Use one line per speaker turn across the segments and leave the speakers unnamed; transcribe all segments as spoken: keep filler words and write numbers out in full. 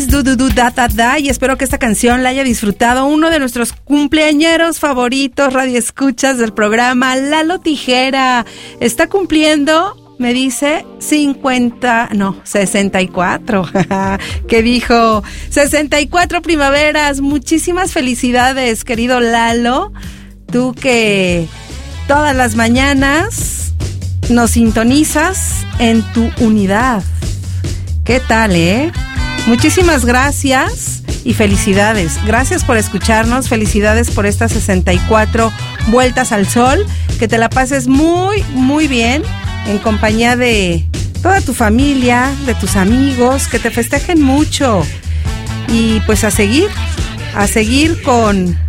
es Du Du Du Da Da Da y espero que esta canción la haya disfrutado uno de nuestros cumpleañeros favoritos, radioescuchas del programa, Lalo Tijera. Está cumpliendo, me dice, cincuenta, no, sesenta y cuatro. ¿Qué dijo? sesenta y cuatro primaveras. Muchísimas felicidades, querido Lalo. Tú que todas las mañanas nos sintonizas en tu unidad. ¿Qué tal, eh? Muchísimas gracias y felicidades. Gracias por escucharnos. Felicidades por estas sesenta y cuatro vueltas al sol. Que te la pases muy, muy bien en compañía de toda tu familia, de tus amigos, que te festejen mucho. Y pues a seguir, a seguir con,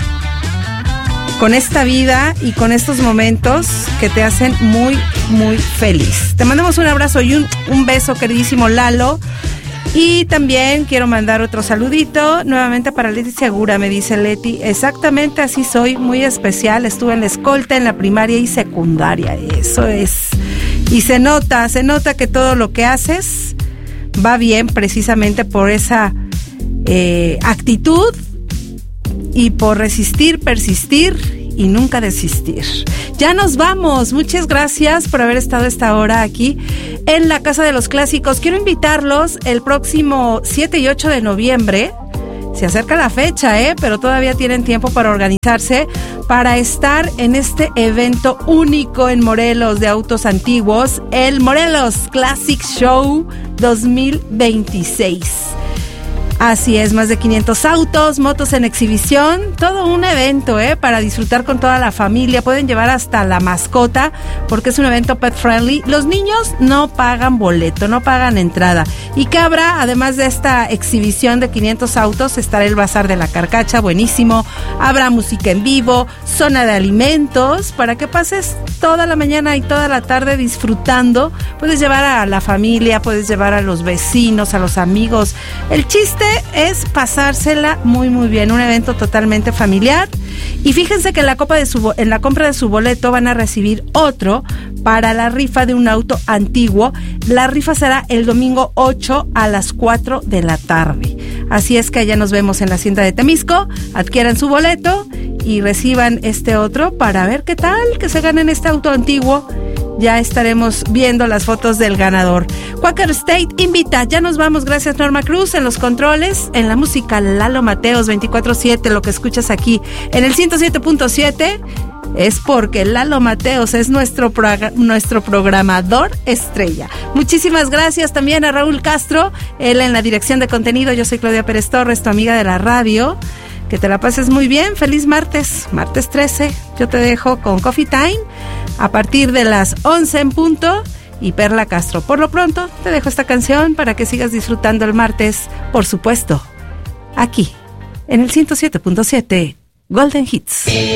con esta vida y con estos momentos que te hacen muy, muy feliz. Te mandamos un abrazo y un, un beso, queridísimo Lalo. Y también quiero mandar otro saludito nuevamente para Leti Segura. Me dice Leti, exactamente así soy, muy especial. Estuve en la escolta en la primaria y secundaria. Eso es. Y se nota, se nota que todo lo que haces va bien precisamente por esa eh, actitud y por resistir, persistir y nunca desistir. Ya nos vamos. Muchas gracias por haber estado esta hora aquí en la Casa de los Clásicos. Quiero invitarlos el próximo siete y ocho de noviembre. Se acerca la fecha, ¿eh? Pero todavía tienen tiempo para organizarse, para estar en este evento único en Morelos de autos antiguos, el Morelos Classic Show dos mil veintiséis. Así es, más de quinientos autos, motos en exhibición, todo un evento, ¿eh? Para disfrutar con toda la familia. Pueden llevar hasta la mascota porque es un evento pet friendly. Los niños no pagan boleto, no pagan entrada. ¿Y qué habrá? Además de esta exhibición de quinientos autos, estará el Bazar de la Carcacha, buenísimo. Habrá música en vivo, zona de alimentos, para que pases toda la mañana y toda la tarde disfrutando. Puedes llevar a la familia, puedes llevar a los vecinos, a los amigos. El chiste es pasársela muy muy bien, un evento totalmente familiar. Y fíjense que en la, copa de su, en la compra de su boleto van a recibir otro para la rifa de un auto antiguo. La rifa será el domingo ocho a las cuatro de la tarde. Así es que allá nos vemos en la Hacienda de Temisco. Adquieran su boleto y reciban este otro para ver qué tal que se ganen este auto antiguo. Ya estaremos viendo las fotos del ganador. Quaker State invita. Ya nos vamos. Gracias, Norma Cruz. En los controles, en la música, Lalo Mateos, veinticuatro siete. Lo que escuchas aquí en el ciento siete punto siete es porque Lalo Mateos es nuestro, prog- nuestro programador estrella. Muchísimas gracias también a Raúl Castro, él en la dirección de contenido. Yo soy Claudia Pérez Torres, tu amiga de la radio. Que te la pases muy bien. Feliz martes, martes trece. Yo te dejo con Coffee Time a partir de las once en punto y Perla Castro. Por lo pronto, te dejo esta canción para que sigas disfrutando el martes, por supuesto, aquí, en el ciento siete punto siete Golden Hits.